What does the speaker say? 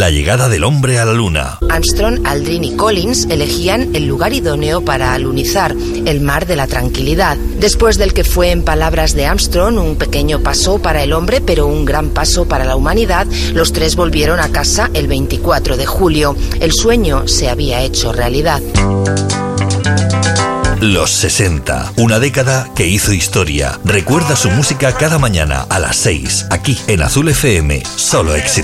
la llegada del hombre a la luna. Armstrong, Aldrin y Collins elegían el lugar idóneo para alunizar, el Mar de la Tranquilidad, después del que fue, en palabras de Armstrong, un pequeño paso para el hombre, pero un gran paso para la humanidad. Los tres volvieron a casa el 24 de julio. El sueño se había hecho realidad. Los 60, una década que hizo historia. Recuerda su música cada mañana a las 6, aquí en Azul FM, solo éxito.